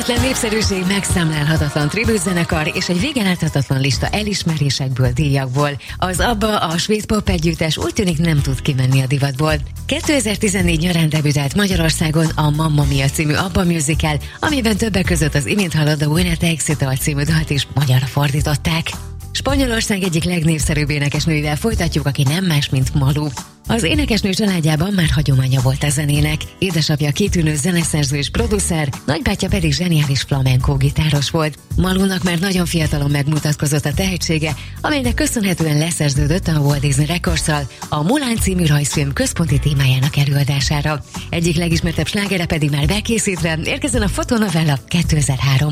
Hihetetlen népszerűség, megszámlálhatatlan tribűtzenekar és egy végen láthatatlan lista elismerésekből, díjakból. Az ABBA, a svéd pop együttes úgy tűnik nem tud kimenni a divatból. 2014 nyarán debütált Magyarországon a Mamma Mia című ABBA musical, amiben többek között az imént hallott a Buena Te Éxito című dalt is magyarra fordították. Spanyolország egyik legnépszerűbb énekesnőivel folytatjuk, aki nem más, mint Malú. Az énekesnő családjában már hagyománya volt a zenének. Édesapja kitűnő zeneszerző és producer, nagybátyja pedig zseniális flamenco gitáros volt. Malúnak már nagyon fiatalon megmutatkozott a tehetsége, amelynek köszönhetően leszerződött a Walt Disney Records-szal a Mulan című rajzfilm központi témájának előadására. Egyik legismertebb slágere pedig már bekészítve, érkezzen a Fotonovella 2003.